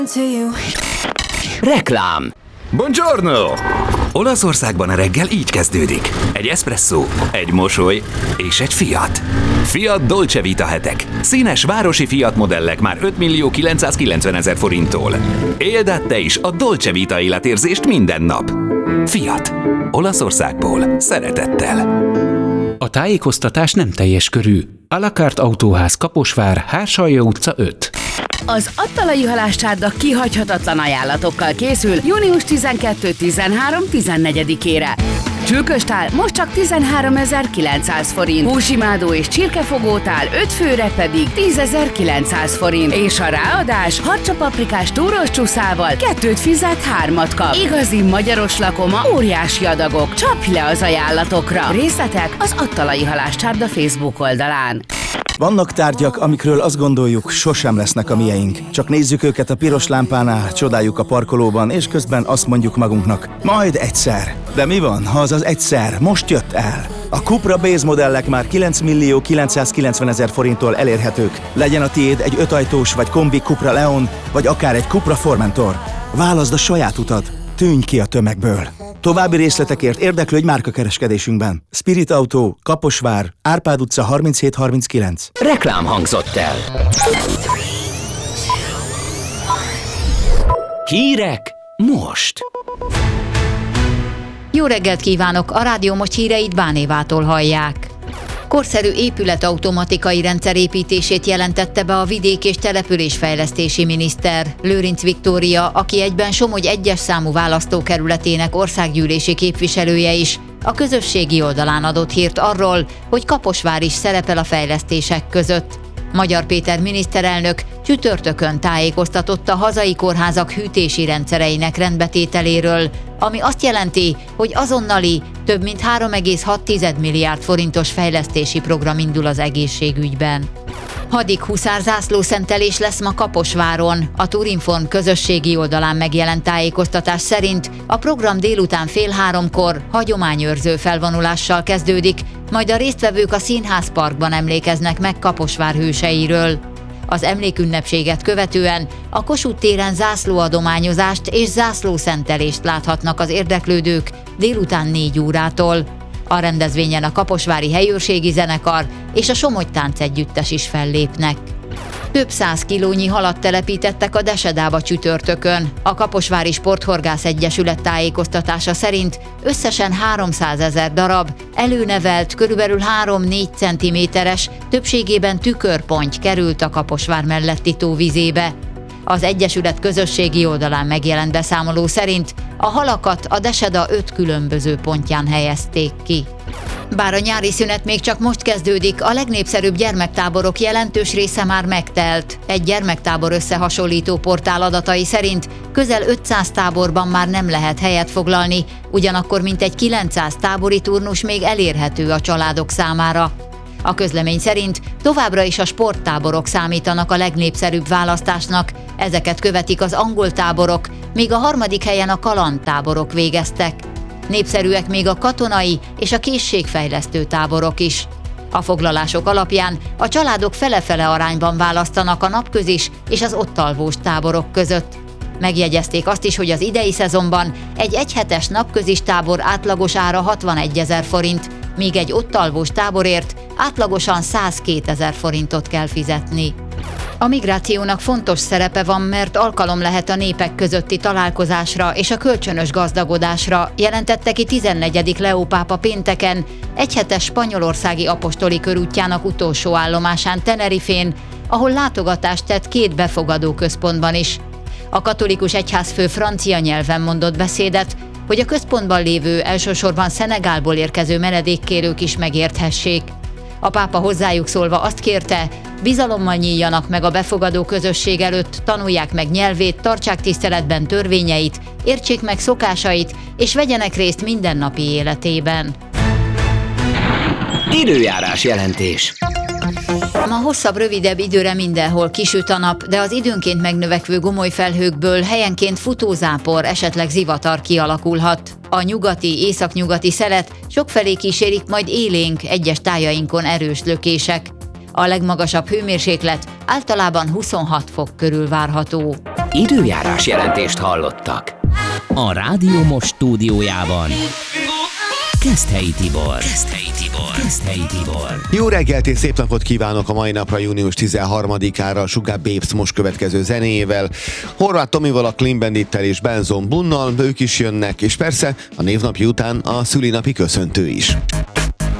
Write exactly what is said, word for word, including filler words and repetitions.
Reklám. Buongiorno! Olaszországban a reggel így kezdődik. Egy eszpresszó, egy mosoly és egy Fiat. Fiat Dolce Vita hetek. Színes városi Fiat modellek már öt millió kilencszázkilencven ezer forinttól. Éld át te is a Dolce Vita életérzést minden nap. Fiat. Olaszországból szeretettel. A tájékoztatás nem teljes körű. A la carte Autóház, Kaposvár, Hársalja utca öt. Az Attalai halászcsárda kihagyhatatlan ajánlatokkal készül június tizenkettő, tizenhárom, tizennegyedikére. Csülköstál most csak tizenháromezer-kilencszáz forint, húsimádó és csirkefogótál öt főre pedig tízezer-kilencszáz forint, és a ráadás harcsapaprikás túros csúszával kettőt fizet, hármat kap. Igazi magyaros lakoma, óriási adagok. Csapj le az ajánlatokra! Részletek az Attalai halászcsárda Facebook oldalán. Vannak tárgyak, amikről azt gondoljuk, sosem lesznek a mieink. Csak nézzük őket a piros lámpánál, csodáljuk a parkolóban, és közben azt mondjuk magunknak, majd egyszer. De mi van, ha az az egyszer most jött el? A Cupra Base modellek már kilenc millió kilencszázkilencven ezer forinttól elérhetők. Legyen a tiéd egy ötajtós vagy kombi Cupra Leon, vagy akár egy Cupra Formentor. Válaszd a saját utat, tűnj ki a tömegből. További részletekért érdeklődj márkakereskedésünkben. Spirit Autó, Kaposvár, Árpád utca harminchét harminckilenc. Reklám hangzott el. Hírek most. Jó reggelt kívánok! A Rádió Most híreit Bánévától hallják. Korszerű épületautomatikai rendszer építését jelentette be a vidék- és településfejlesztési miniszter, Lőrinc Viktória, aki egyben Somogy egyes számú választókerületének országgyűlési képviselője is, a közösségi oldalán adott hírt arról, hogy Kaposvár is szerepel a fejlesztések között. Magyar Péter miniszterelnök csütörtökön tájékoztatott a hazai kórházak hűtési rendszereinek rendbetételéről, ami azt jelenti, hogy azonnali, több mint három egész hat milliárd forintos fejlesztési program indul az egészségügyben. Hadik huszárzászlószentelés lesz ma Kaposváron. A Turinform közösségi oldalán megjelent tájékoztatás szerint a program délután fél háromkor hagyományőrző felvonulással kezdődik, majd a résztvevők a Színházparkban emlékeznek meg Kaposvár hőseiről. Az emlékünnepséget követően a Kossuth téren zászlóadományozást és zászlószentelést láthatnak az érdeklődők délután négy órától. A rendezvényen a Kaposvári Helyőrségi Zenekar és a Somogy Táncegyüttes is fellépnek. Több száz kilónyi halat telepítettek a Desedába csütörtökön. A Kaposvári Sporthorgász Egyesület tájékoztatása szerint összesen háromszázezer darab, előnevelt, körülbelül három-négy centiméteres, többségében tükörponty került a Kaposvár melletti tóvizébe. Az Egyesület közösségi oldalán megjelent beszámoló szerint a halakat a Deseda öt különböző pontján helyezték ki. Bár a nyári szünet még csak most kezdődik, a legnépszerűbb gyermektáborok jelentős része már megtelt. Egy gyermektábor összehasonlító portál adatai szerint közel ötszáz táborban már nem lehet helyet foglalni, ugyanakkor mintegy kilencszáz tábori turnus még elérhető a családok számára. A közlemény szerint továbbra is a sporttáborok számítanak a legnépszerűbb választásnak, ezeket követik az angol táborok, míg a harmadik helyen a kalandtáborok végeztek. Népszerűek még a katonai és a készségfejlesztő táborok is. A foglalások alapján a családok fele-fele arányban választanak a napközis és az ott alvós táborok között. Megjegyezték azt is, hogy az idei szezonban egy egyhetes napközis tábor átlagos ára hatvanegyezer forint, míg egy ott alvós táborért átlagosan százkétezer forintot kell fizetni. A migrációnak fontos szerepe van, mert alkalom lehet a népek közötti találkozásra és a kölcsönös gazdagodásra, jelentette ki tizennegyedik Leó pápa pénteken, egyhetes spanyolországi apostoli körútjának utolsó állomásán Tenerifén, ahol látogatást tett két befogadó központban is. A katolikus egyházfő francia nyelven mondott beszédet, hogy a központban lévő, elsősorban Szenegálból érkező menedékkérők is megérthessék. A pápa hozzájuk szólva azt kérte, bizalommal nyíljanak meg a befogadó közösség előtt, tanulják meg nyelvét, tartsák tiszteletben törvényeit, értsék meg szokásait, és vegyenek részt mindennapi életében. Időjárás jelentés. Ma hosszabb, rövidebb időre mindenhol kisüt a nap, de az időnként megnövekvő gomoly felhőkből helyenként futózápor, esetleg zivatar kialakulhat. A nyugati, északnyugati szelet sokfelé kísérik majd élénk, egyes tájainkon erős lökések. A legmagasabb hőmérséklet általában huszonhat fok körül várható. Időjárás jelentést hallottak. A Rádió Most stúdiójában Keszthelyi Tibor. Keszthelyi Tibor. Keszthelyi Tibor. Jó reggelt és szép napot kívánok a mai napra, június tizenharmadikára, Sugar Babes most következő zenéjével. Horváth Tomival, a Clean Bandittel és Benzon Bunnal, ők is jönnek, és persze a névnapja után a szülinapi köszöntő is.